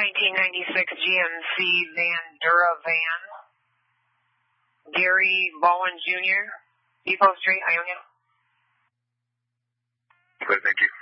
1996 GMC Vandura van. Gary Bowen Jr., Depot Street, Ionia. Okay, thank you.